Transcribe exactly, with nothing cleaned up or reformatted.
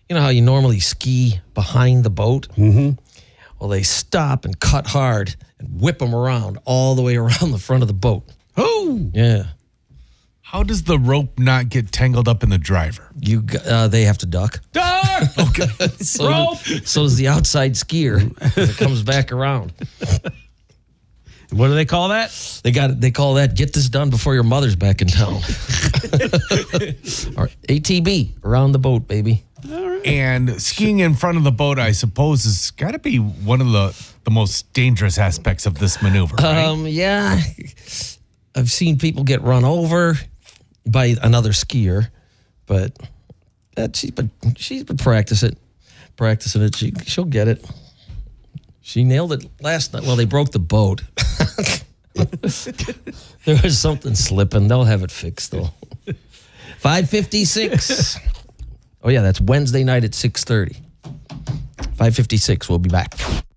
you know how you normally ski behind the boat? Mm-hmm. Well, they stop and cut hard and whip them around all the way around the front of the boat. Oh, Yeah. How does the rope not get tangled up in the driver? You, uh, they have to duck. Okay. So, does, so does the outside skier as it comes back around. what do they call that? They got they call that get this done before your mother's back in town. Or A T B, around the boat, baby. And skiing in front of the boat, I suppose, has got to be one of the, the most dangerous aspects of this maneuver, right? Um, yeah. I've seen people get run over by another skier, but that she's been she's been practicing practicing it. She she'll get it. She nailed it last night. Well, they broke the boat. There was something slipping. They'll have it fixed though. five fifty-six. Oh yeah, that's Wednesday night at six thirty. five fifty-six. We'll be back.